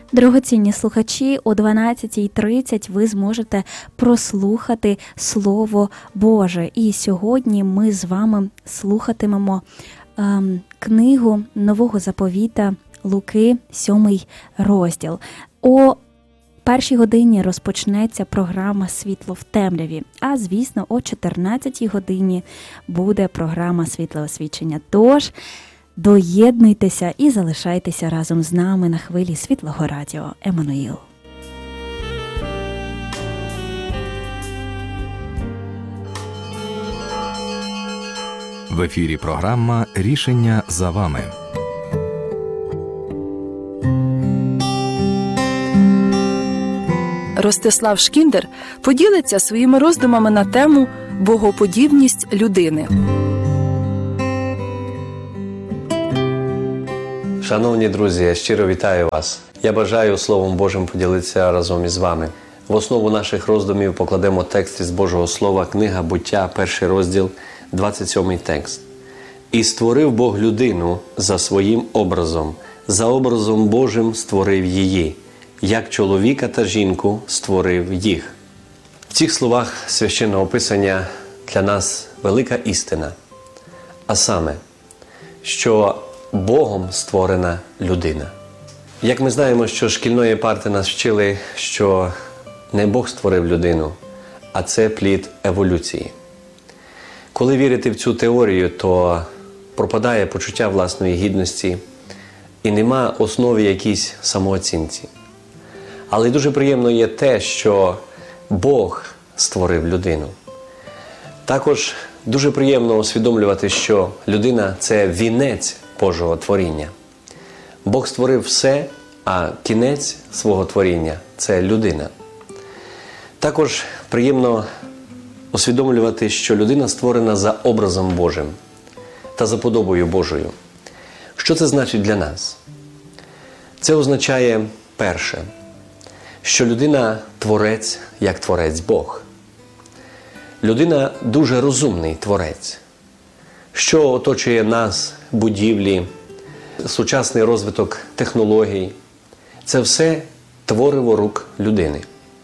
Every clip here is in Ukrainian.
Дорогоцінні слухачі, о 12:30 ви зможете прослухати Слово Боже. І сьогодні ми з вами слухатимемо книгу Нового Заповіта Луки, 7 розділ. О 1 годині розпочнеться програма «Світло в темряві», а, звісно, о 14 годині буде програма «Світле освічення». Тож, доєднуйтеся і залишайтеся разом з нами на хвилі Світлого Радіо Еммануїл. В ефірі програма «Рішення за вами». Ростислав Шкіндер поділиться своїми роздумами на тему «Богоподібність людини». Шановні друзі, я щиро вітаю вас. Я бажаю Словом Божим поділитися разом із вами. В основу наших роздумів покладемо текст із Божого Слова, книга «Буття», 1 розділ, 27 текст. «І створив Бог людину за своїм образом, за образом Божим створив її, як чоловіка та жінку створив їх». В цих словах Священного Писання для нас велика істина, а саме, що Богом створена людина. Як ми знаємо, що шкільної парти нас вчили, що не Бог створив людину, а це плід еволюції. Коли вірити в цю теорію, то пропадає почуття власної гідності і нема основи якійсь самооцінці. Але дуже приємно є те, що Бог створив людину. Також дуже приємно усвідомлювати, що людина – це вінець Божого творіння. Бог створив все, а кінець свого творіння – це людина. Також приємно усвідомлювати, що людина створена за образом Божим та за подобою Божою. Що це значить для нас? Це означає, перше, що людина – творець, як творець Бог. Людина – дуже розумний творець. Що оточує нас, будівлі, сучасний розвиток технологій – це все твориво рук людини.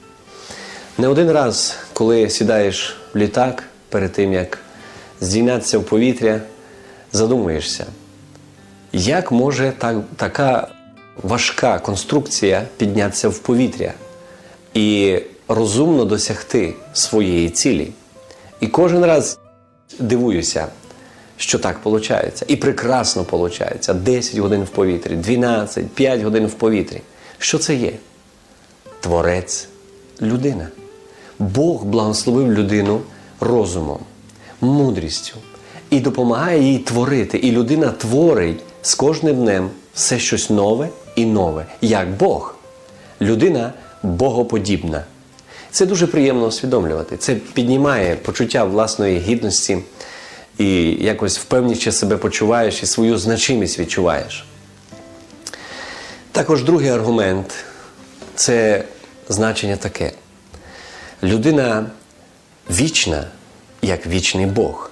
Не один раз, коли сідаєш в літак, перед тим, як здійнятися в повітря, задумуєшся, як може така важка конструкція піднятися в повітря і розумно досягти своєї цілі. І кожен раз дивуюся, що так виходить. І прекрасно виходить. 10 годин в повітрі, 12, 5 годин в повітрі. Що це є? Творець – людина. Бог благословив людину розумом, мудрістю і допомагає їй творити. І людина творить з кожним днем все щось нове і нове, як Бог. Людина богоподібна. Це дуже приємно усвідомлювати. Це піднімає почуття власної гідності і якось впевніше себе почуваєш і свою значимість відчуваєш. Також другий аргумент – це значення таке. Людина вічна, як вічний Бог.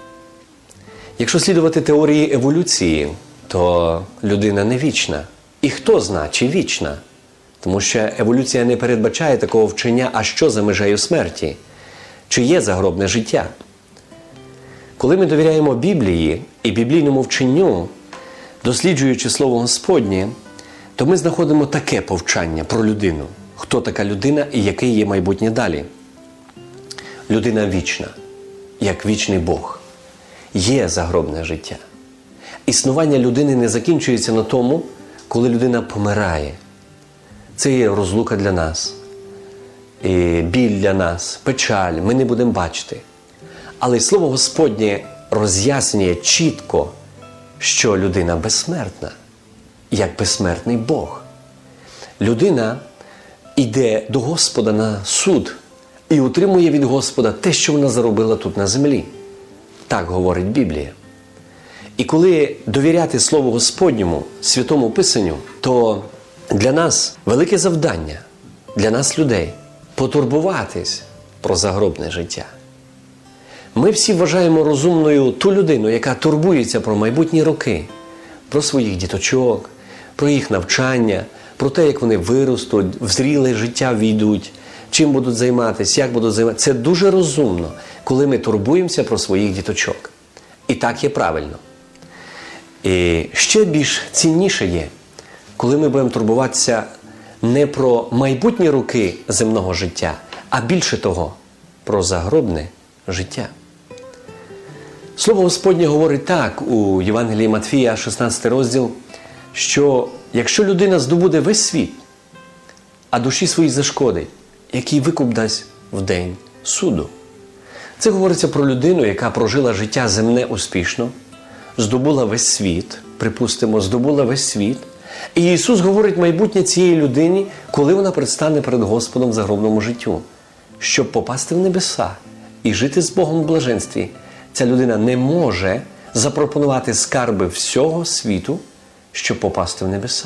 Якщо слідувати теорії еволюції, то людина не вічна. І хто зна, чи вічна? Тому що еволюція не передбачає такого вчення, а що за межею смерті? Чи є загробне життя? Коли ми довіряємо Біблії і біблійному вченню, досліджуючи Слово Господнє, то ми знаходимо таке повчання про людину. Хто така людина і яке є майбутнє далі? Людина вічна, як вічний Бог. Є загробне життя. Існування людини не закінчується на тому, коли людина помирає. Це є розлука для нас, і біль для нас, печаль, ми не будемо бачити. Але Слово Господнє роз'яснює чітко, що людина безсмертна, як безсмертний Бог. Людина йде до Господа на суд і отримує від Господа те, що вона заробила тут на землі. Так говорить Біблія. І коли довіряти Слову Господньому, Святому Писанню, то для нас велике завдання, для нас людей, потурбуватись про загробне життя. Ми всі вважаємо розумною ту людину, яка турбується про майбутні роки, про своїх діточок, про їх навчання, про те, як вони виростуть, в зріле життя війдуть, чим будуть займатися, як будуть займатися. Це дуже розумно, коли ми турбуємося про своїх діточок. І так є правильно. І ще більш цінніше є, коли ми будемо турбуватися не про майбутні роки земного життя, а більше того, про загробне життя. Слово Господнє говорить так у Євангелії Матфія, 16 розділ, що якщо людина здобуде весь світ, а душі своїй зашкодить, який викуп дасть в день суду. Це говориться про людину, яка прожила життя земне успішно, здобула весь світ, припустимо, здобула весь світ. І Ісус говорить майбутнє цієї людині, коли вона предстане перед Господом в загробному життю. Щоб попасти в небеса і жити з Богом в блаженстві, ця людина не може запропонувати скарби всього світу, щоб попасти в небеса.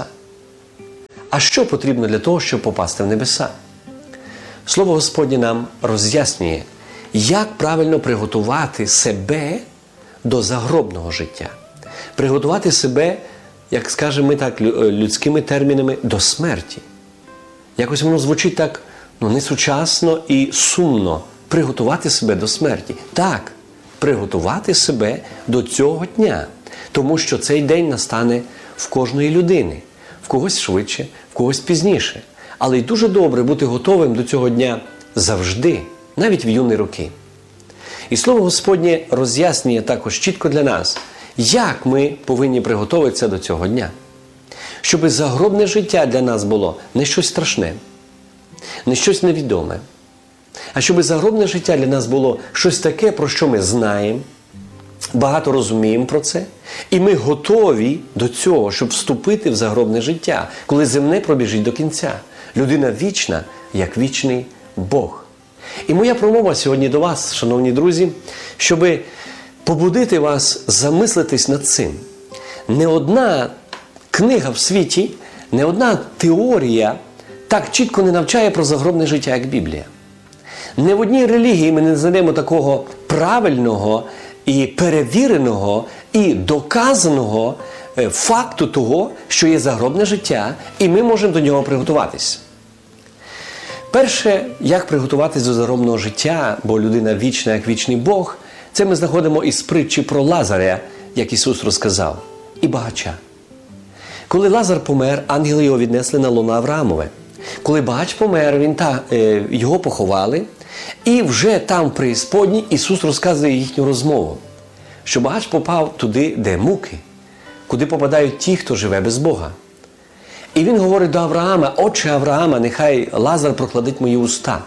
А що потрібно для того, щоб попасти в небеса? Слово Господнє нам роз'яснює, як правильно приготувати себе до загробного життя. Приготувати себе, як скажемо ми так людськими термінами, до смерті. Якось воно звучить так несучасно і сумно. Приготувати себе до смерті. Так, приготувати себе до цього дня. Тому що цей день настане в кожної людини. В когось швидше, в когось пізніше. Але й дуже добре бути готовим до цього дня завжди, навіть в юні роки. І Слово Господнє роз'яснює також чітко для нас, як ми повинні приготуватися до цього дня. Щоб загробне життя для нас було не щось страшне, не щось невідоме, а щоб загробне життя для нас було щось таке, про що ми знаємо, багато розуміємо про це, і ми готові до цього, щоб вступити в загробне життя, коли земне пробіжить до кінця. Людина вічна, як вічний Бог. І моя промова сьогодні до вас, шановні друзі, щоб побудити вас замислитись над цим. Не одна книга в світі, не одна теорія так чітко не навчає про загробне життя, як Біблія. Не в одній релігії ми не знайдемо такого правильного і перевіреного і доказаного факту того, що є загробне життя, і ми можемо до нього приготуватись. Перше, як приготуватись до загробного життя, бо людина вічна, як вічний Бог, це ми знаходимо із притчі про Лазаря, як Ісус розказав, і багача. Коли Лазар помер, ангели його віднесли на лоно Авраамове. Коли багач помер, його поховали, і вже там в преісподній Ісус розказує їхню розмову, що багач попав туди, де муки, куди попадають ті, хто живе без Бога. І він говорить до Авраама: «Отче Авраама, нехай Лазар прокладить мої уста».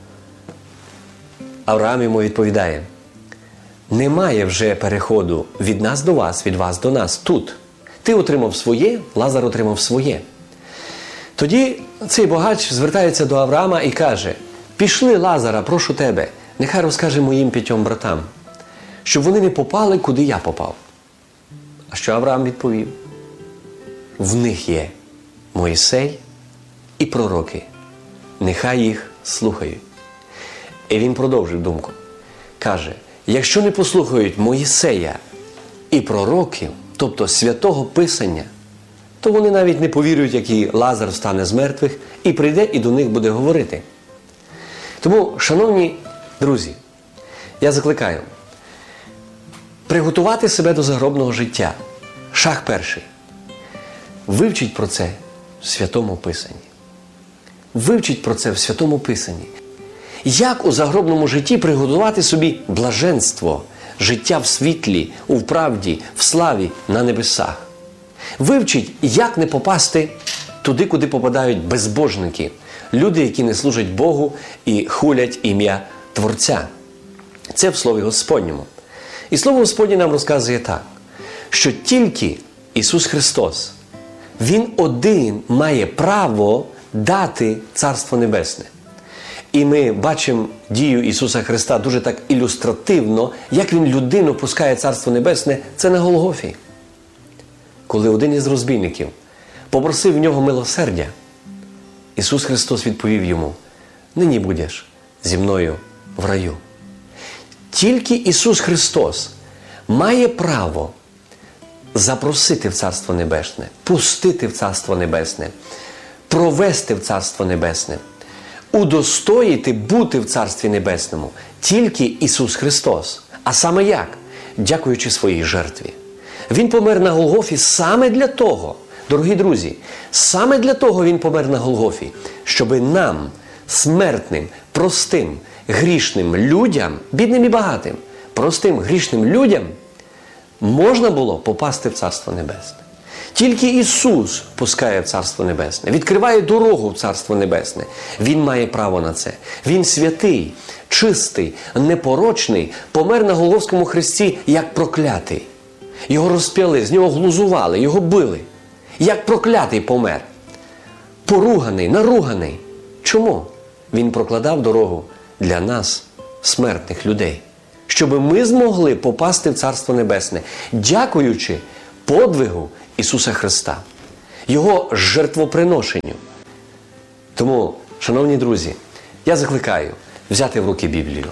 Авраам йому відповідає: «Немає вже переходу від нас до вас, від вас до нас тут. Ти отримав своє, Лазар отримав своє». Тоді цей богач звертається до Авраама і каже: «Пішли, Лазара, прошу тебе, нехай розкаже моїм 5 братам, щоб вони не попали, куди я попав». А що Авраам відповів? «В них є Мойсей і пророки, нехай їх слухають». І він продовжив думку. Каже: «Якщо не послухають Мойсея і пророків, тобто Святого Писання, то вони навіть не повірять, який Лазар встане з мертвих і прийде і до них буде говорити». Тому, шановні друзі, я закликаю приготувати себе до загробного життя. Шаг перший. Вивчіть про це в Святому Писанні. Вивчіть про це в Святому Писанні. Як у загробному житті приготувати собі блаженство, життя в світлі, у правді, в славі, на небесах. Вивчіть, як не попасти туди, куди попадають безбожники, люди, які не служать Богу і хулять ім'я Творця. Це в Слові Господньому. І Слово Господнє нам розказує так, що тільки Ісус Христос, Він один має право дати Царство Небесне. І ми бачимо дію Ісуса Христа дуже так ілюстративно, як Він людину пускає Царство Небесне, це на Голгофі. Коли один із розбійників попросив в нього милосердя, Ісус Христос відповів йому: «Нині будеш зі мною в раю». Тільки Ісус Христос має право запросити в Царство Небесне, пустити в Царство Небесне, провести в Царство Небесне, удостоїти бути в Царстві Небесному тільки Ісус Христос. А саме як? Дякуючи своїй жертві. Він помер на Голгофі саме для того, дорогі друзі, саме для того Він помер на Голгофі, щоби нам, смертним, простим, грішним людям, бідним і багатим, простим, грішним людям, можна було попасти в Царство Небесне. Тільки Ісус пускає в Царство Небесне, відкриває дорогу в Царство Небесне. Він має право на це. Він святий, чистий, непорочний, помер на Голгофському хресті як проклятий. Його розп'яли, з нього глузували, його били. Як проклятий помер. Поруганий, наруганий. Чому? Він прокладав дорогу для нас, смертних людей, щоб ми змогли попасти в Царство Небесне, дякуючи подвигу Ісуса Христа, Його жертвоприношенню. Тому, шановні друзі, я закликаю взяти в руки Біблію,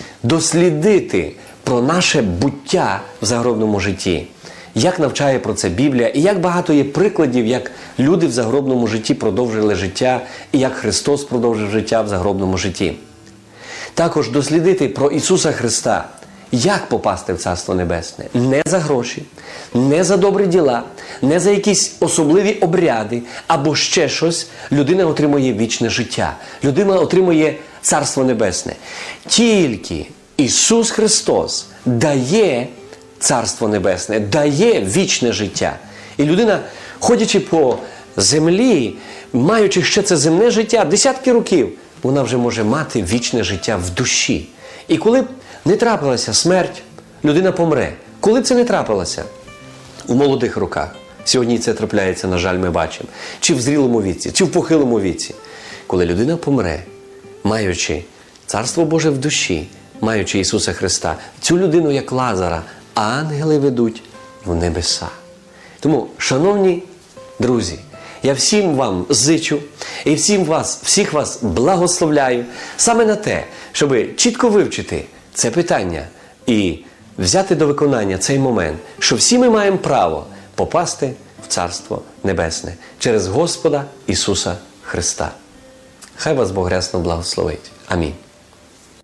дослідити про наше буття в загробному житті, як навчає про це Біблія, і як багато є прикладів, як люди в загробному житті продовжили життя, і як Христос продовжив життя в загробному житті. Також дослідити про Ісуса Христа, як попасти в Царство Небесне. Не за гроші, не за добрі діла, не за якісь особливі обряди або ще щось. Людина отримує вічне життя. Людина отримує Царство Небесне. Тільки Ісус Христос дає Царство Небесне, дає вічне життя. І людина, ходячи по землі, маючи ще це земне життя, десятки років, вона вже може мати вічне життя в душі. І коли б не трапилася смерть, людина помре. Коли б це не трапилося? У молодих роках. Сьогодні це трапляється, на жаль, ми бачимо. Чи в зрілому віці, чи в похилому віці. Коли людина помре, маючи Царство Боже в душі, маючи Ісуса Христа, цю людину, як Лазара, ангели ведуть в небеса. Тому, шановні друзі, я всім вам зичу і всіх вас благословляю саме на те, щоб чітко вивчити це питання і взяти до виконання цей момент, що всі ми маємо право попасти в Царство Небесне через Господа Ісуса Христа. Хай вас Бог рясно благословить. Амінь.